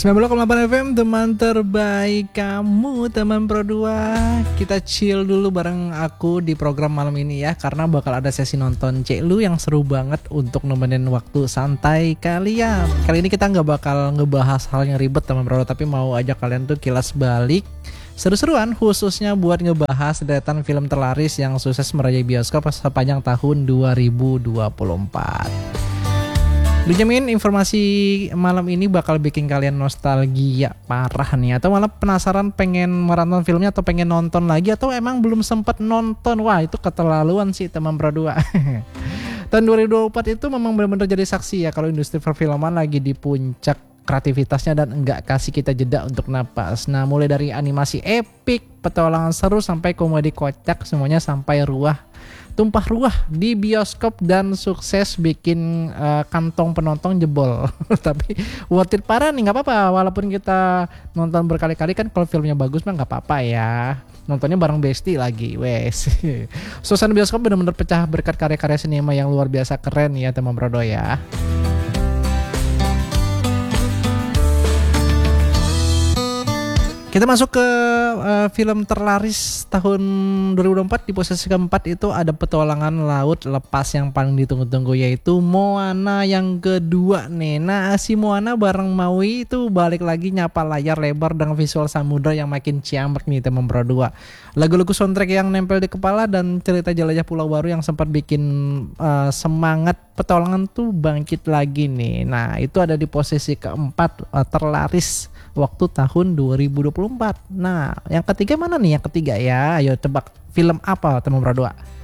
90,8 FM, teman terbaik kamu, teman Pro 2. Kita chill dulu bareng aku di program malam ini ya, karena bakal ada sesi nonton Cek Lu yang seru banget untuk nemenin waktu santai kalian. Kali ini kita nggak bakal ngebahas hal yang ribet teman Pro 2, tapi mau ajak kalian tuh kilas balik seru-seruan, khususnya buat ngebahas deretan film terlaris yang sukses merajai bioskop sepanjang tahun 2024. Dijamin informasi malam ini bakal bikin kalian nostalgia parah nih, atau malah penasaran pengen merantau filmnya, atau pengen nonton lagi, atau emang belum sempat nonton. Wah, itu keterlaluan sih teman Pro 2. Tahun 2024 itu memang benar-benar jadi saksi ya kalau industri perfilman lagi di puncak kreativitasnya dan enggak kasih kita jeda untuk napas. Nah, mulai dari animasi epik, petualangan seru, sampai komedi kocak, semuanya sampai tumpah ruah di bioskop dan sukses bikin kantong penonton jebol. Tapi worth it parah nih, nggak apa-apa. Walaupun kita nonton berkali-kali kan, kalau filmnya bagus mah nggak apa-apa ya. Nontonnya bareng Besti lagi, wes. Suasana bioskop benar-benar pecah berkat karya-karya sinema yang luar biasa keren ya teman Brodo ya. Kita masuk ke film terlaris tahun 2024. Di posisi keempat itu ada petualangan laut lepas yang paling ditunggu-tunggu, yaitu Moana yang kedua nih. Nah, si Moana bareng Maui itu balik lagi nyapa layar lebar dengan visual samudra yang makin ciamik nih teman Pro 2. Lagu-lagu soundtrack yang nempel di kepala dan cerita jelajah pulau baru yang sempat bikin semangat petualangan tuh bangkit lagi nih. Nah, itu ada di posisi keempat terlaris waktu tahun 2024. Nah, yang ketiga mana nih yang ketiga ya? Ayo tebak, film apa teman Pro 2?